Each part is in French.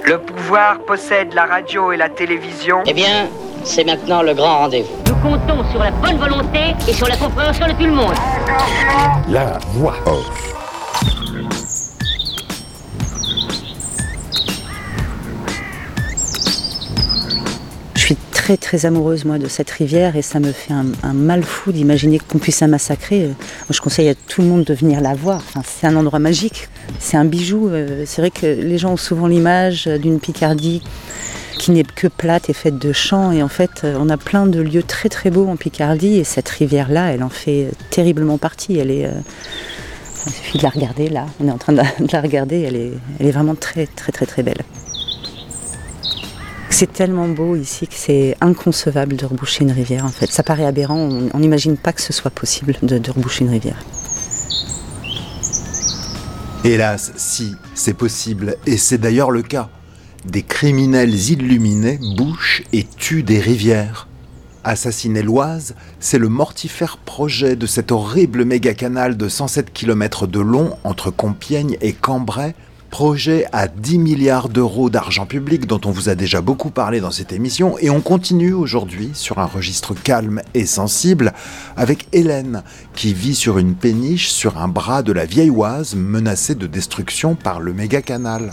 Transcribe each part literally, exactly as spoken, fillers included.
Le pouvoir possède la radio et la télévision. Eh bien, c'est maintenant le grand rendez-vous. Nous comptons sur la bonne volonté et sur la compréhension de tout le monde. La voix off. Je suis très très amoureuse moi de cette rivière et ça me fait un, un mal fou d'imaginer qu'on puisse la massacrer. Moi je conseille à tout le monde de venir la voir. Enfin, c'est un endroit magique, c'est un bijou. C'est vrai que les gens ont souvent l'image d'une Picardie qui n'est que plate et faite de champs. Et en fait, on a plein de lieux très très beaux en Picardie et cette rivière-là, elle en fait terriblement partie. Elle est, euh, il suffit de la regarder là. On est en train de la, de la regarder. Elle est, elle est vraiment très très très très belle. C'est tellement beau ici que c'est inconcevable de reboucher une rivière en fait. Ça paraît aberrant, on n'imagine pas que ce soit possible de, de reboucher une rivière. Hélas, si, c'est possible, et c'est d'ailleurs le cas. Des criminels illuminés bouchent et tuent des rivières. Assassiner l'Oise, c'est le mortifère projet de cet horrible méga-canal de cent sept kilomètres de long entre Compiègne et Cambrai, projet à dix milliards d'euros d'argent public dont on vous a déjà beaucoup parlé dans cette émission, et on continue aujourd'hui sur un registre calme et sensible avec Hélène qui vit sur une péniche sur un bras de la vieille Oise menacée de destruction par le méga-canal.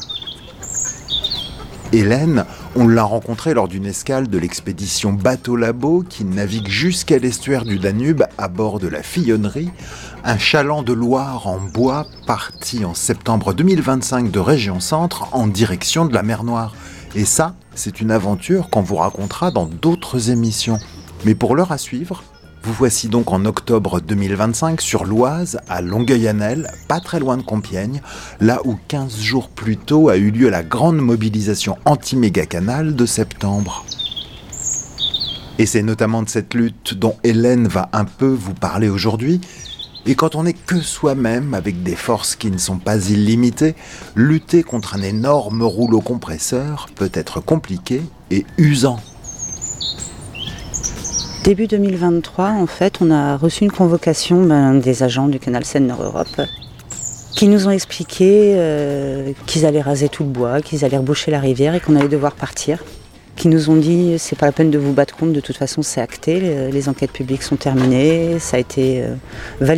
Hélène, on l'a rencontrée lors d'une escale de l'expédition Bateau Labo qui navigue jusqu'à l'estuaire du Danube à bord de la Fillonnerie, un chaland de Loire en bois parti en septembre deux mille vingt-cinq de Région Centre en direction de la mer Noire. Et ça, c'est une aventure qu'on vous racontera dans d'autres émissions. Mais pour l'heure à suivre, vous voici donc en octobre deux mille vingt-cinq sur l'Oise, à Longueuil-Annel, pas très loin de Compiègne, là où quinze jours plus tôt a eu lieu la grande mobilisation anti-méga-canal de septembre. Et c'est notamment de cette lutte dont Hélène va un peu vous parler aujourd'hui. Et quand on n'est que soi-même, avec des forces qui ne sont pas illimitées, lutter contre un énorme rouleau compresseur peut être compliqué et usant. Début deux mille vingt-trois, en fait, on a reçu une convocation ben, des agents du canal Seine-Nord-Europe qui nous ont expliqué euh, qu'ils allaient raser tout le bois, qu'ils allaient reboucher la rivière et qu'on allait devoir partir. Qui nous ont dit c'est pas la peine de vous battre contre, de toute façon c'est acté, les, les enquêtes publiques sont terminées, ça a été euh, validé.